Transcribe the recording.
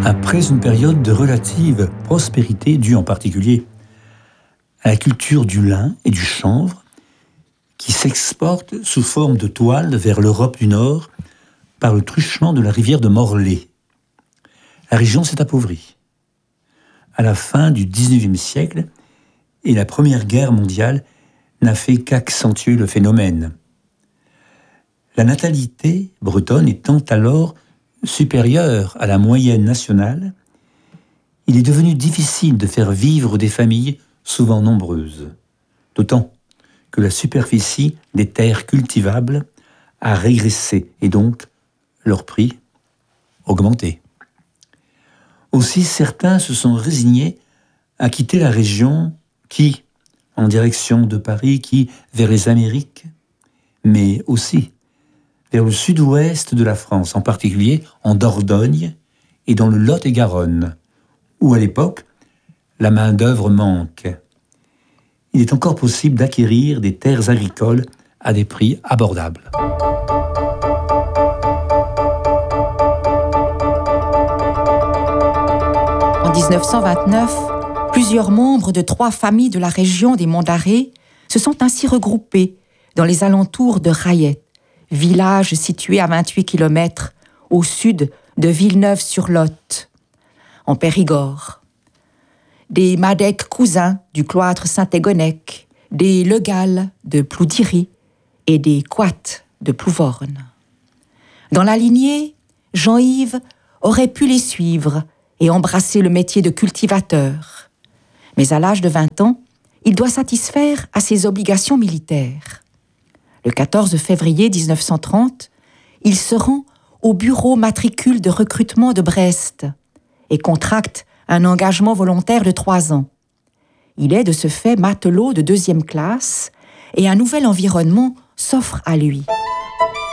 après une période de relative prospérité due en particulier à la culture du lin et du chanvre qui s'exporte sous forme de toile vers l'Europe du Nord par le truchement de la rivière de Morlaix. La région s'est appauvrie. À la fin du XIXe siècle, et la Première Guerre mondiale n'a fait qu'accentuer le phénomène. La natalité bretonne étant alors supérieure à la moyenne nationale, il est devenu difficile de faire vivre des familles souvent nombreuses, d'autant que la superficie des terres cultivables a régressé et donc leur prix augmenté. Aussi, certains se sont résignés à quitter la région, qui en direction de Paris, qui vers les Amériques, mais aussi vers le sud-ouest de la France, en particulier en Dordogne et dans le Lot-et-Garonne, où à l'époque, la main-d'œuvre manque. Il est encore possible d'acquérir des terres agricoles à des prix abordables. En 1929, plusieurs membres de 3 familles de la région des Monts d'Arrée se sont ainsi regroupés dans les alentours de Rayette, village situé à 28 km au sud de Villeneuve-sur-Lot, en Périgord. Des Madec cousins du cloître Saint-Égonec, des Legal de Ploudiry et des Coates de Plouvorne. Dans la lignée, Jean-Yves aurait pu les suivre et embrasser le métier de cultivateur. Mais à l'âge de 20 ans, il doit satisfaire à ses obligations militaires. Le 14 février 1930, il se rend au bureau matricule de recrutement de Brest et contracte un engagement volontaire de 3 ans. Il est de ce fait matelot de 2e classe et un nouvel environnement s'offre à lui.